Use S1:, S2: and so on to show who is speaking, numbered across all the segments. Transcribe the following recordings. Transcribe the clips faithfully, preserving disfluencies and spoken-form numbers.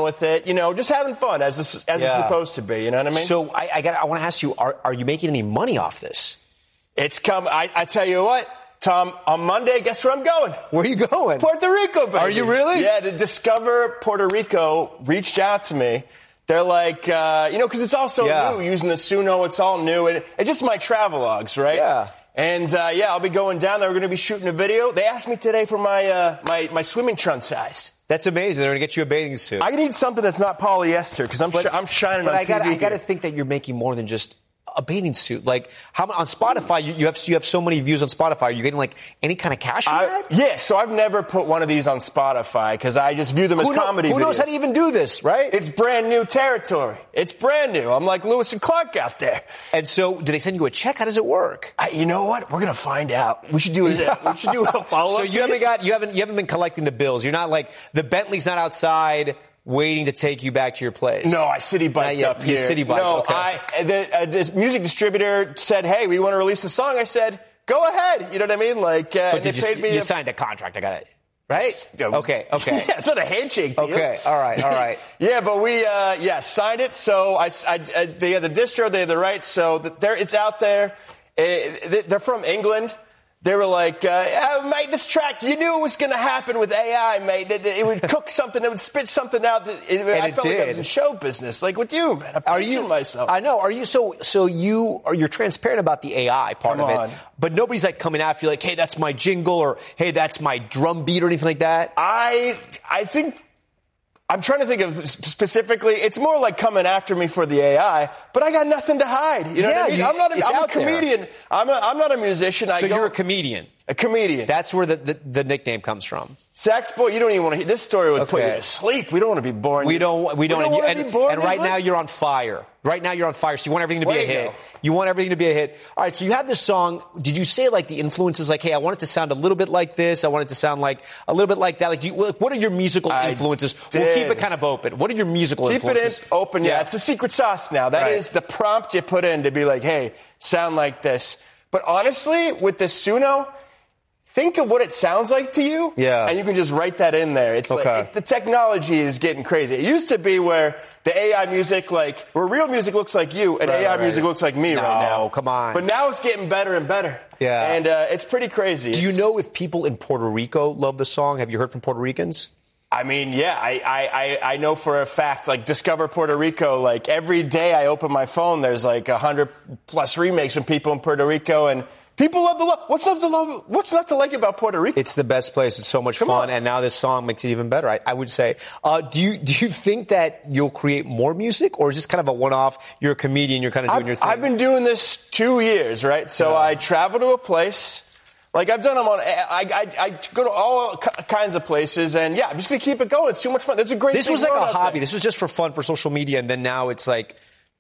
S1: with it, you know, just having fun as this, as
S2: yeah.
S1: it's supposed to be. You know what I mean?
S2: So I, I got. I want to ask you: Are are you making any money off this?
S1: It's come. I, I tell you what, Tom. On Monday, guess where I'm going?
S2: Where are you going?
S1: Puerto Rico, baby.
S2: Are you really?
S1: Yeah. To Discover Puerto Rico reached out to me. They're like, uh, you know, because it's all so
S2: yeah.
S1: new. Using the Suno, it's all new. And it's just my travelogues, right?
S2: Yeah.
S1: And, uh, yeah, I'll be going down there. We're going to be shooting a video. They asked me today for my, uh, my, my swimming trunk size.
S2: That's amazing. They're going to get you a bathing suit.
S1: I need something that's not polyester because I'm, sh- I'm shining
S2: but
S1: on
S2: I gotta,
S1: T V.
S2: I got to think that you're making more than just a bathing suit. Like, how on Spotify, you, you have you have so many views on Spotify. Are you getting, like, any kind of cash from
S1: I,
S2: that?
S1: Yeah, so I've never put one of these on Spotify because I just view them
S2: who
S1: as
S2: know,
S1: comedy
S2: Who
S1: videos.
S2: knows how to even do this, right?
S1: It's brand new territory. It's brand new. I'm like Lewis and Clark out there.
S2: And so, do they send you a check? How does it work?
S1: I, you know what? We're gonna find out. We should do it. We should do a follow-up.
S2: So you haven't got you haven't you haven't been collecting the bills. You're not like the Bentley's not outside waiting to take you back to your place.
S1: No, I city biked up
S2: You
S1: here.
S2: city biked.
S1: No,
S2: okay.
S1: I the uh, this music distributor said, "Hey, we want to release a song." I said, "Go ahead." You know what I mean? Like, uh,
S2: but
S1: they
S2: you,
S1: paid me.
S2: You
S1: a,
S2: signed a contract. I got it. Right? Okay. Okay.
S1: Yeah, it's not a handshake deal.
S2: Okay. All right. All right.
S1: Yeah, but we uh, yeah signed it. So I, I, I they have the distro, they have the rights. So they're it's out there. Uh, they're from England. They were like, uh, oh, mate, this track, you knew it was going to happen with A I, mate. That, that it would cook something, it would spit something out. That it, I
S2: it
S1: felt
S2: did.
S1: like I was in show business, like with you, man. I'm
S2: Are
S1: pinching
S2: you?
S1: myself.
S2: I know. Are you so? So you are you're transparent about the A I part
S1: Come
S2: of
S1: on.
S2: it, but nobody's like coming after you like, hey, that's my jingle, or hey, that's my drum beat, or anything like that.
S1: I I think I'm trying to think of specifically. It's more like coming after me for the A I, but I got nothing to hide. You know
S2: Yeah,
S1: what I mean?
S2: you-
S1: I'm not a,
S2: it's
S1: I'm a
S2: out there.
S1: comedian. I'm a, I'm not a musician. I
S2: So
S1: go,
S2: you're a comedian.
S1: a comedian.
S2: That's where the, the, the nickname comes from.
S1: Sax boy, you don't even want to hear this story would put you
S2: Okay.
S1: to sleep. We don't want to be boring.
S2: We don't. We don't.
S1: We don't
S2: and,
S1: want
S2: and,
S1: to be boring.
S2: and right now you're on fire. Right now you're on fire. So you want everything to be a hit.
S1: Fuego.
S2: You want everything to be a hit. All right. So you have this song. Did you say like the influences? Like, hey, I want it to sound a little bit like this. I want it to sound like a little bit like that. Like, do you, what are your musical
S1: I
S2: influences?
S1: did.
S2: We'll keep it kind of open. What are your musical
S1: Keep
S2: influences?
S1: it in, open. Yeah. it's the secret sauce now. That is
S2: Right.
S1: the prompt you put in to be like, hey, sound like this. But honestly, with the Suno, think of what it sounds like to you,
S2: Yeah.
S1: and you can just write that in there. It's
S2: Okay.
S1: like it, the technology is getting crazy. It used to be where the A I music, like where real music looks like you, and
S2: Right,
S1: A I
S2: right.
S1: music looks like me
S2: No,
S1: right now.
S2: come on.
S1: But now it's getting better and better.
S2: Yeah.
S1: and uh, it's pretty crazy.
S2: Do you
S1: It's-
S2: know if people in Puerto Rico love the song? Have you heard from Puerto Ricans?
S1: I mean, yeah, I, I, I I know for a fact, like, Discover Puerto Rico, like, every day I open my phone, there's like a hundred plus remakes from people in Puerto Rico, and people love the love. What's not to love? What's not to like about Puerto Rico?
S2: It's the best place. It's so much
S1: Come
S2: fun,
S1: on.
S2: and now this song makes it even better. I, I would say. Uh, do you do you think that you'll create more music, or is this kind of a one-off? You're a comedian. You're kind of doing
S1: I've,
S2: your thing.
S1: I've been doing this two years, right? So
S2: Yeah.
S1: I travel to a place. Like, I've done them on, I, I, I go to all ki- kinds of places, and yeah, I'm just going to keep it going. It's too much fun. There's a great
S2: This
S1: big
S2: was like
S1: world
S2: a
S1: out
S2: hobby.
S1: there.
S2: This was just for fun for social media, and then now it's like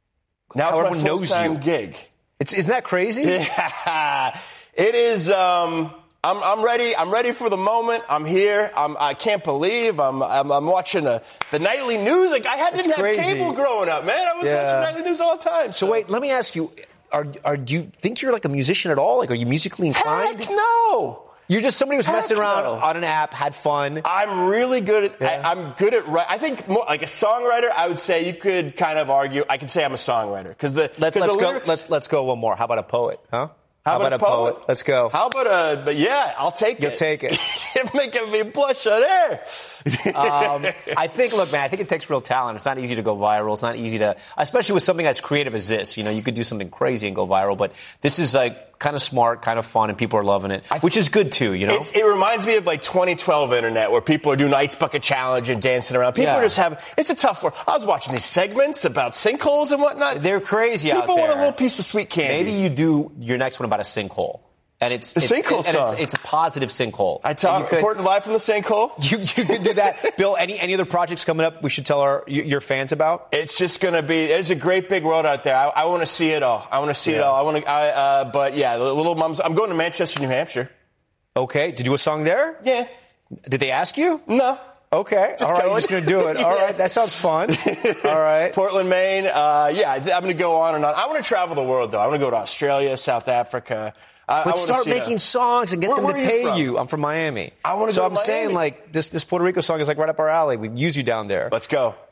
S1: Now
S2: how
S1: it's
S2: everyone
S1: my
S2: knows
S1: full-time
S2: you.
S1: gig.
S2: It's isn't that crazy?
S1: Yeah. It is, um, I'm, I'm ready. I'm ready for the moment. I'm here. I'm, I can't believe I'm, I'm, I'm watching a, the nightly news. Like, I had, didn't
S2: crazy.
S1: have cable growing up, man. I was
S2: Yeah.
S1: watching nightly news all the time.
S2: So wait, let me ask you: Are are do you think you're like a musician at all? Like, are you musically inclined?
S1: Heck no.
S2: You're just somebody who's
S1: Heck
S2: messing around
S1: no.
S2: on an app, had fun.
S1: I'm really good at,
S2: Yeah.
S1: I, I'm good at, wri- I think more, like a songwriter, I would say you could kind of argue, I could say I'm a songwriter. Cause the,
S2: Let's
S1: 'cause
S2: let's
S1: the
S2: go.
S1: lyrics-
S2: Let's let's go one more. How about a poet? Huh?
S1: How, about, a poet?
S2: Let's go.
S1: How about a, but yeah, I'll take
S2: You'll
S1: it.
S2: take it.
S1: You're making me blush on air.
S2: um, I think, look, man, I think it takes real talent. It's not easy to go viral. It's not easy to, especially with something as creative as this. You know, you could do something crazy and go viral, but this is like kind of smart, kind of fun, and people are loving it, which is good too. You know,
S1: It's, it reminds me of like twenty twelve internet where people are doing ice bucket challenge and dancing around. People
S2: Yeah.
S1: are just having, it's a tough work. I was watching these segments about sinkholes and whatnot.
S2: they're crazy out there.
S1: People want a little piece of sweet candy.
S2: Maybe you do your next one about a sinkhole. And it's
S1: The
S2: it's,
S1: sinkhole
S2: and it's,
S1: song.
S2: it's a positive sinkhole.
S1: I tell
S2: And
S1: you,
S2: you could-
S1: important live from the sinkhole.
S2: You, you could do that. Bill, any any other projects coming up we should tell our your your fans about?
S1: It's just going to be, there's a great big world out there. I, I want to see it all. I want to see it
S2: Yeah.
S1: all. I want to, I, uh, but yeah, the little mums, I'm going to Manchester, New Hampshire.
S2: Okay. Did you do a song there?
S1: Yeah.
S2: Did they ask you?
S1: No.
S2: Okay.
S1: Just
S2: All right.
S1: going.
S2: You're just going to do it. All
S1: Yeah.
S2: right. That sounds fun. All right.
S1: Portland, Maine. Uh, yeah, I- I'm going to go on and on. I want to travel the world, though. I want to go to Australia, South Africa. I, I
S2: But
S1: wanna
S2: start
S1: see
S2: making
S1: a-
S2: songs and get
S1: Where-
S2: them to
S1: where are you
S2: pay
S1: from?
S2: you. I'm from Miami.
S1: I wanna
S2: So
S1: go
S2: I'm
S1: to
S2: saying,
S1: Miami.
S2: like, this, this Puerto Rico song is like right up our alley. We use you down there.
S1: Let's go.